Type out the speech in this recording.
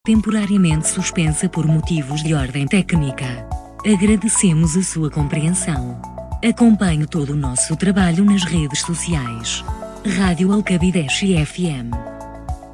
temporariamente suspensa por motivos de ordem técnica. Agradecemos a sua compreensão. Acompanhe todo o nosso trabalho nas redes sociais. Rádio Alcabideche FM.